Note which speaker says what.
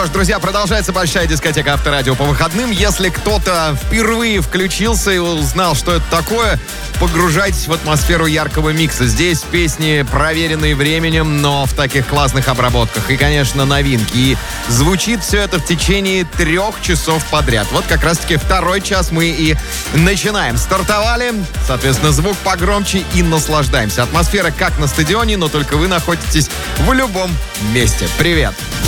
Speaker 1: Друзья, продолжается большая дискотека Авторадио по выходным. Если кто-то впервые включился и узнал, что это такое, погружайтесь в атмосферу яркого микса. Здесь песни, проверенные временем, но в таких классных обработках. И, конечно, новинки. И звучит все это в течение 3 часов подряд. Вот как раз-таки второй час мы и начинаем. Стартовали, соответственно, звук погромче и наслаждаемся. Атмосфера как на стадионе, но только вы находитесь в любом месте. Привет!